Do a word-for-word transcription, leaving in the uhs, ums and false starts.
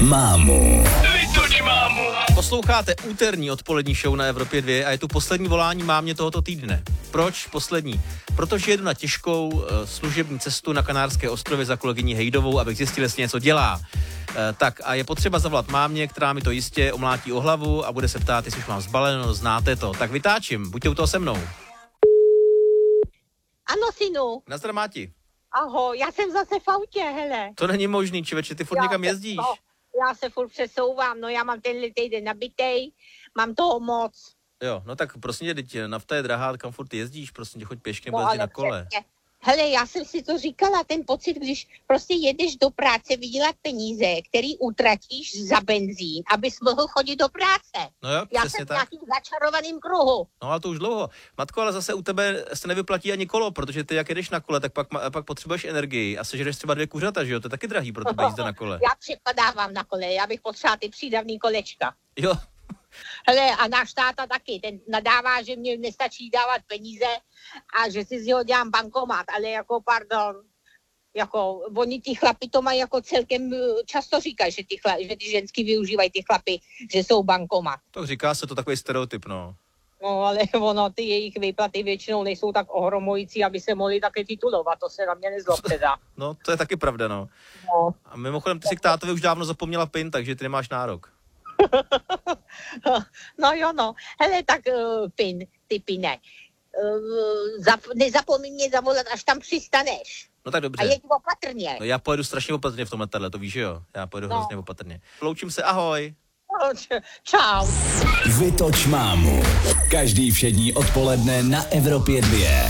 mámu. Vytoč mámu. Posloucháte úterní odpolední show na Evropě dva a je tu poslední volání mámě tohoto týdne. Proč poslední? Protože jedu na těžkou uh, služební cestu na Kanárské ostrovy za kolegyní Hejdovou, abych zjistil, jestli něco dělá. Uh, tak a je potřeba zavolat mámě, která mi to jistě omlátí o hlavu a bude se ptát, jestli už mám zbaleno, znáte to. Tak vytáčím, buďte u toho se mnou. Ano, synu. Nazdar, Máti. Ahoj, já jsem zase v autě, hele. To není možný, člověče, ty furt někam se- jezdíš. No, já se furt přesouvám, no já mám tenhle týden nabitej, mám toho moc. Jo, no tak prosím tě, teď nafta je drahá, kam furt jezdíš, prosím tě, choď pěšky nebo No, jezdí ale na kole. přesně. Hele, já jsem si to říkala, ten pocit, když prostě jedeš do práce vydělat peníze, který utratíš za benzín, abys mohl chodit do práce. No jo, Já přesně jsem v tak. nějakým začarovaným kruhu. No ale to už dlouho. Matko, ale zase u tebe se nevyplatí ani kolo, protože ty jak jedeš na kole, tak pak, ma- pak potřebuješ energii a sežereš třeba dvě kuřata, že jo? To je taky drahý pro tebe jízda na kole. Já připadávám na kole, já bych potřebovala ty přídavný kolečka. Jo, Hele, a náš táta taky, ten nadává, že mě nestačí dávat peníze a že si z něho dělám bankomat, ale jako pardon, jako oni ty chlapi to mají jako celkem, eh, často říkají, že ty, chla, že ty ženský využívají ty chlapy, že jsou bankomat. tak říká se to takový stereotyp, no. No ale ono, ty jejich výplaty většinou nejsou tak ohromující, aby se mohli také titulovat, to se na mě nezlobte dá. No, to je taky pravda, no. No. A mimochodem, ty si k tátovi už dávno zapomněla pin, takže ty nemáš nárok. No jo, no. Hele, tak uh, pin, ty pine. Uh, zap, nezapomeň mě zavolat, až tam přistaneš. No tak A dobře. jeď opatrně. No já pojedu strašně opatrně v tom letadle, to víš, že jo? Já pojedu No. hrozně opatrně. Loučím se, ahoj. No, č- Čau. Vytoč mámu. Každý všední odpoledne na Evropě dva.